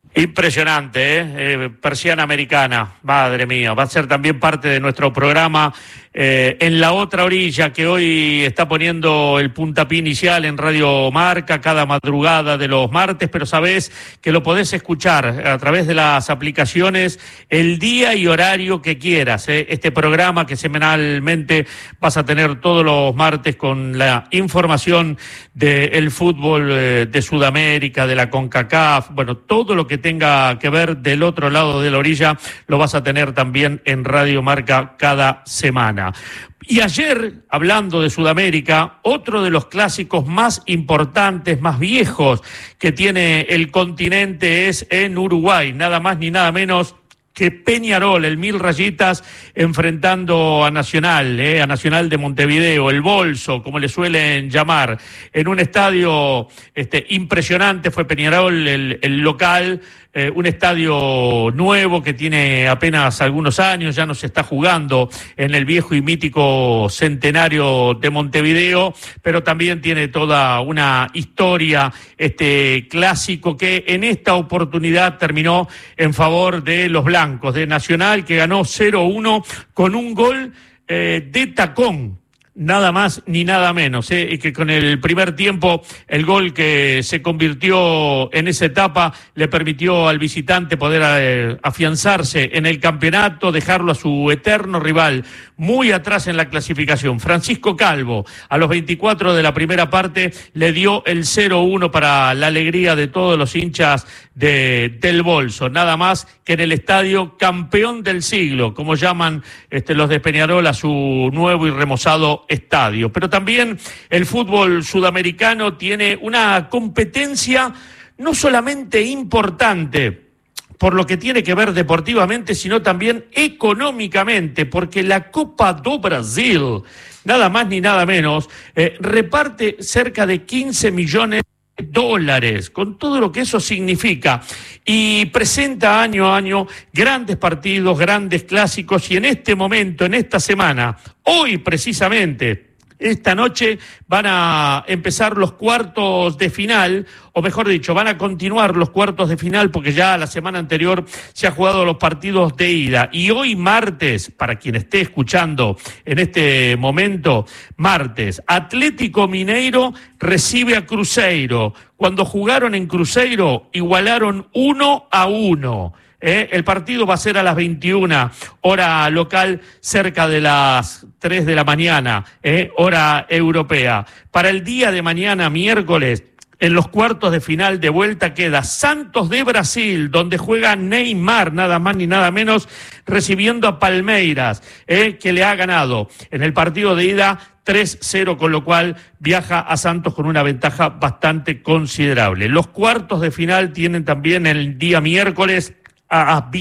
Impresionante, Persiana Americana, madre mía, va a ser también parte de nuestro programa en la otra orilla que hoy está poniendo el puntapié inicial en Radio Marca cada madrugada de los martes, pero sabés que lo podés escuchar a través de las aplicaciones el día y horario que quieras, este programa que semanalmente vas a tener todos los martes con la información del fútbol de Sudamérica, de la CONCACAF, bueno, todo lo que tenga que ver del otro lado de la orilla lo vas a tener también en Radio Marca cada semana. Y ayer, hablando de Sudamérica, otro de los clásicos más importantes, más viejos que tiene el continente es en Uruguay, nada más ni nada menos que Peñarol, el 1000 rayitas, enfrentando a Nacional de Montevideo, el Bolso, como le suelen llamar, en un estadio impresionante. Fue Peñarol el local, un estadio nuevo que tiene apenas algunos años, ya no se está jugando en el viejo y mítico Centenario de Montevideo, pero también tiene toda una historia, clásico que en esta oportunidad terminó en favor de los blancos, de Nacional, que ganó 0-1 con un gol de tacón. Nada más ni nada menos, y que con el primer tiempo el gol que se convirtió en esa etapa le permitió al visitante poder afianzarse en el campeonato, dejarlo a su eterno rival muy atrás en la clasificación. Francisco Calvo, a los 24 de la primera parte, le dio el 0-1 para la alegría de todos los hinchas del Bolso, nada más que en el estadio campeón del siglo, como llaman los de Peñarol a su nuevo y remozado estadio. Pero también el fútbol sudamericano tiene una competencia no solamente importante por lo que tiene que ver deportivamente, sino también económicamente, porque la Copa do Brasil, nada más ni nada menos, reparte cerca de 15 millones de dólares, con todo lo que eso significa, y presenta año a año grandes partidos, grandes clásicos, y en este momento, en esta semana, hoy precisamente, esta noche van a empezar los cuartos de final, o mejor dicho, van a continuar los cuartos de final porque ya la semana anterior se han jugado los partidos de ida. Y hoy martes, para quien esté escuchando en este momento, martes, Atlético Mineiro recibe a Cruzeiro. Cuando jugaron en Cruzeiro, igualaron 1-1. El partido va a ser a las 21, hora local, cerca de las 3 de la mañana, hora europea. Para el día de mañana, miércoles, en los cuartos de final de vuelta queda Santos de Brasil, donde juega Neymar, nada más ni nada menos, recibiendo a Palmeiras, que le ha ganado en el partido de ida 3-0, con lo cual viaja a Santos con una ventaja bastante considerable. Los cuartos de final tienen también el día miércoles a